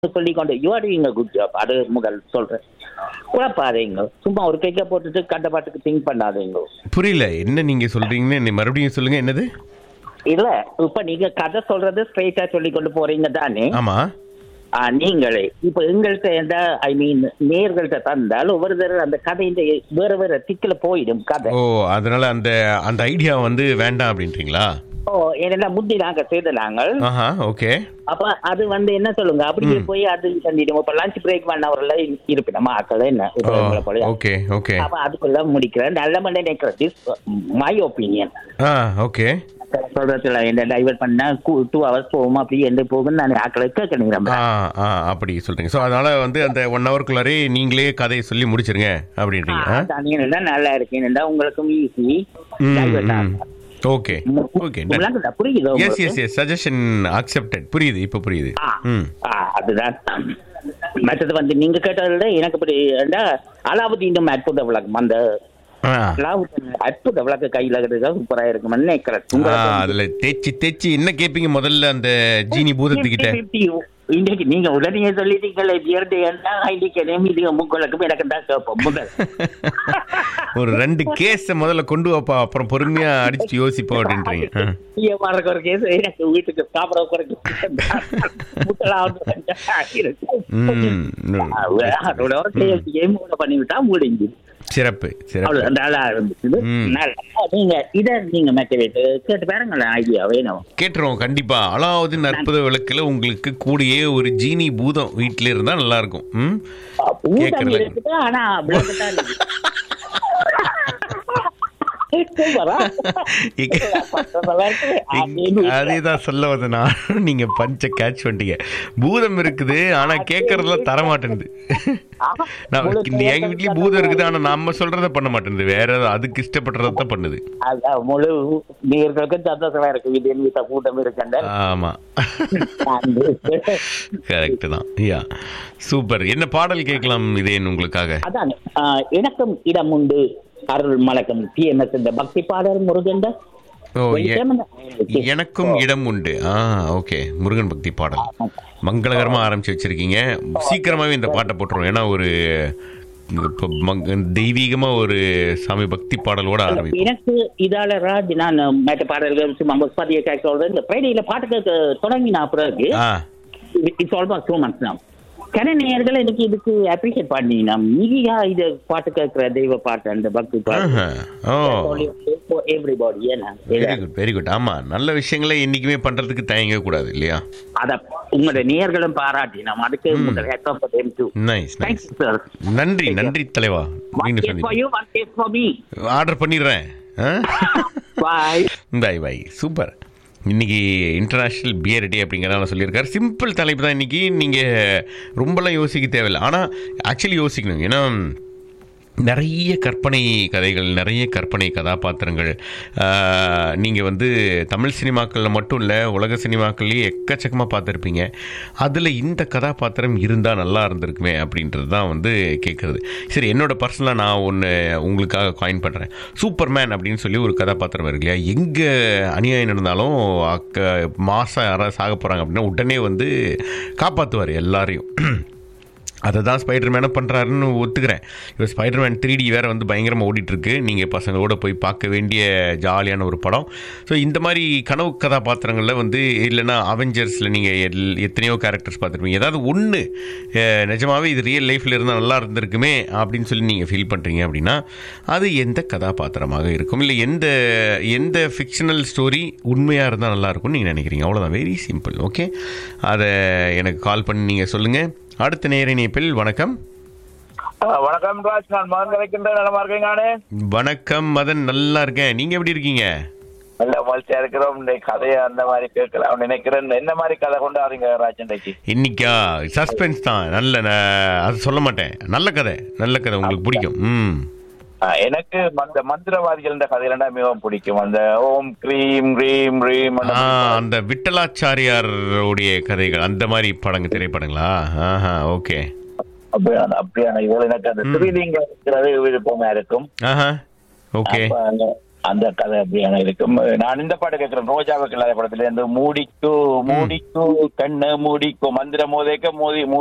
சொல்லிக்கொண்டு you are doing a good job. அது முதல் சொல்றேன். குழப்பாதீங்க, சும்மா ஒரு கேக்க போட்டுட்டு கண்ட பாட்டுக்கு திங்க் பண்ணாதீங்க. புரியல என்ன நீங்க சொல்றீங்கன்னு மறுபடியும் சொல்லுங்க. என்னது? இல்ல, இப்ப நீங்க கதை சொல்றது ஸ்ட்ரைட்டா சொல்லி கொண்டு போறீங்க தானே? ஆமா. நீங்களே இப்ப எங்கள்கிட்ட எந்த ஐ மீன் நேர்கள்ட்ட தந்தால் ஒவ்வொரு தடவை அந்த கதையின் வேற வேற திக்கில போயிடும் கதை. ஓ, அதனால அந்த அந்த ஐடியா வந்து வேண்டாம் அப்படின்றீங்களா? ஓ, ஏன்னா முந்தி நாங்க செய்தலாங்க. ஓகே. அப்ப அது வந்து என்ன சொல்லுங்க, அப்படியே போய் அது தண்டிடும். இப்ப லஞ்ச் பிரேக் பண்ண அவர்ல இருப்பினமா ஆக்கள் என்ன போல. Okay okay. அப்ப அதுக்குள்ள முடிக்கிறேன். நல்ல மண்டே நினைக்கிறது மை ஒப்பீனியன். ஓகே. சொல்றதுல என்ன டைவர்ட் பண்ணா 2 hours போகும், அப்படி எந்த போகும் நான் ஆக்களை கேட்கணும். அப்படி சொல்றீங்க. ஸோ அதனால வந்து அந்த 1 hourக்குள்ளாரே நீங்களே கதையை சொல்லி முடிச்சிருங்க அப்படின்றீங்க. நல்லா இருக்கேன், உங்களுக்கும் ஈஸி. Okay okay. புரியுது? S S S, suggestion accepted. புரியுது, இப்ப புரியுது. அதுதான். மற்றது வந்து நீங்க கேட்டதுல எனக்கு இப்படி அலாவுதீன் அற்புத விளக்கம், அந்த அற்புத விளக்கு கையில சூப்பரா இருக்கும் நினைக்கிறேன். அதுல தேய்ச்சி தேய்ச்சி என்ன கேப்பீங்க முதல்ல அந்த ஜீனி பூதத்துக்கிட்ட? இன்னைக்கு நீங்க உடனே சொல்லிட்டீங்களே உங்களுக்கு எனக்கு தான் கேட்போம். முதல் ஒரு 2 கேஸ் முதல்ல கொண்டு வாப்பா, அப்புறம் பொறுமையா அடிச்சு யோசிப்போம் அப்படின்றீங்க. ஒரு கேஸ் எனக்கு வீட்டுக்கு சாப்பிட பண்ணிவிட்டா முடிஞ்சு. சிறப்பு சிறப்பு. நல்லா இருந்துச்சு. நீங்க இத நீங்க கேட்டு பாருங்களேன், ஐடியா வேணும். கேட்டுருவோம் கண்டிப்பா. அலாவுதீன் அற்புத விளக்குல உங்களுக்கு கூடயே ஒரு ஜீனி பூதம் வீட்டுல இருந்தா நல்லா இருக்கும். ஆனா அதேதான் சொல்ல வந்தனா, நீங்க பஞ்ச கேட்ச் பண்ணிட்டீங்க. பூதம் இருக்குது ஆனா கேட்கறதுலாம் தர மாட்டேங்குது. எங்க வீட்லயும் பூதம் இருக்குது ஆனா நம்ம சொல்றத பண்ண மாட்டேங்குது, வேற அதுக்கு இஷ்டப்படுறதான் பண்ணுது. முழு நீர்களுக்கும் சந்தோஷமா இருக்கு, கூட்டம் இருக்கு. ஆமா, கரெக்ட் தான். யா, சூப்பர். என்ன பாடல் கேட்கலாம் இதேன் உங்களுக்காக? அதான் எனக்கும் இடம் உண்டு அருள் மலக்கம் TMS இந்த பக்தி பாடல் முருகன். எனக்கும் இடம் உண்டு. ஓகே, முருகன் பக்தி பாடல் மங்களகரமா ஆரம்பிச்சு வச்சிருக்கீங்க. சீக்கிரமாவே இந்த பாட்டை போட்டுரும். ஏன்னா ஒரு தெய்வீகமா ஒரு சாமி பக்தி பாடலோட ஆரம்பிக்கும். எனக்கு இதால ராஜ் நான் மற்ற பாடல்கள் சொல்றேன். இந்த ஃப்ரைடேல பாட்டு தொடங்கி நான் பிறகு இட்ஸ் ஆல்மோஸ்ட் 2 months now. கலைஞர்கள் எனக்கு இதுக்கு அப்ரிஷியேட் பண்ணீங்கன்னா நீங்க இது பாட்டு கேட்கிற தெய்வ பாட்டு, அந்த பக்தி பாட்டு. Very good. ஆமா, நல்ல விஷயங்களை என்னைக்குமே பண்றதுக்கு தயங்க கூடாது இல்லையா? அத உங்களுடைய நேயர்களும் பாராட்டி நாம் அதுக்கு நன்றி நன்றி தலைவா. ஆர்டர் பண்ணிடுறேன். பாய் பாய். சூப்பர். இன்னைக்கு இன்டர்நேஷ்னல் பியர் டே அப்படிங்கிறத சொல்லியிருக்காரு. சிம்பிள் தலைப்பு தான் இன்னைக்கு. நீங்கள் ரொம்பலாம் யோசிக்க தேவையில்லை, ஆனால் ஆக்சுவலி யோசிக்கணும். ஏன்னா நிறைய கற்பனை கதைகள், நிறைய கற்பனை கதாபாத்திரங்கள் நீங்கள் வந்து தமிழ் சினிமாக்களில் மட்டும் இல்லை, உலக சினிமாக்கள்லேயே எக்கச்சக்கமாக பார்த்துருப்பீங்க. அதில் இந்த கதாபாத்திரம் இருந்தால் நல்லா இருந்திருக்குமே அப்படின்றது தான் வந்து கேட்குறது. சரி, என்னோட பர்சனலாக நான் ஒன்று உங்களுக்காக காயின் பண்ணுறேன். சூப்பர்மேன் அப்படின்னு சொல்லி ஒரு கதாபாத்திரம் இருக்கு இல்லையா? எங்கே அநியாயம் நடந்தாலும் மாதம் யாராவது சாக போகிறாங்க அப்படின்னா உடனே வந்து காப்பாற்றுவார் எல்லாரையும். அதை தான் ஸ்பைடர்மேனை பண்ணுறாருன்னு ஒத்துக்கிறேன். இப்போ ஸ்பைடர்மேன் 3D வேறு வந்து பயங்கரமாக ஓடிட்டுருக்கு. நீங்கள் பசங்களோட போய் பார்க்க வேண்டிய ஜாலியான ஒரு படம். ஸோ இந்த மாதிரி கனவு கதாபாத்திரங்களில் வந்து, இல்லைன்னா அவெஞ்சர்ஸில் நீங்கள் எத்தனையோ கேரக்டர்ஸ் பார்த்துருப்பீங்க. ஏதாவது ஒன்று நிஜமாகவே இது ரியல் லைஃப்பில் இருந்தால் நல்லா இருந்திருக்குமே அப்படின்னு சொல்லி நீங்கள் ஃபீல் பண்ணுறீங்க அப்படின்னா அது எந்த கதாபாத்திரமாக இருக்கும், இல்லை எந்த ஃபிக்ஷனல் ஸ்டோரி உண்மையாக இருந்தால் நல்லாயிருக்கும்னு நீங்கள் நினைக்கிறீங்க? அவ்வளோதான், வெரி சிம்பிள். ஓகே, அதை எனக்கு கால் பண்ணி நீங்கள் சொல்லுங்கள். அடுத்த நேர இணைப்பில் வணக்கம். வணக்கம் ராஜ், நான் மதன் கிடைக்கின்றேன். நல்லா இருக்கீங்க? வணக்கம் மதன், நல்லா இருக்கேன். நீங்க எப்படி இருக்கீங்க? நல்ல மகிழ்ச்சியா இருக்கிறோம். இந்த கதையை அந்த மாதிரி கேட்கலாம் நினைக்கிறேன். என்ன மாதிரி கதை கொண்டாடுறீங்க ராஜ் இன்னைக்கு? இன்னைக்கா சஸ்பென்ஸ் தான். நல்ல, அது சொல்ல மாட்டேன். நல்ல கதை உங்களுக்கு பிடிக்கும். எனக்கு அந்த மந்திரவாதிகள் கதையில மிகவும் பிடிக்கும். அந்த ஓம் கிரீம் ரீம் ரீம், அந்த விட்டலாச்சாரியாருடைய கதைகள், அந்த மாதிரி திரைப்படங்களா? ஓகே, அப்படியான இதில் எனக்கு அந்த திருலிங்க இருக்கிறது விருப்பமா இருக்கும். ஓகே, அந்த கதை அப்படியான இருக்கும். நான் இந்த பாட்டு கேட்கிறேன், ரோஜாவுக்கு இல்லாத படத்துல இருந்து மூடிக்கு மூடிக்கு கண்ணு மூடிக்கு மந்திர மோதைக்க மோதி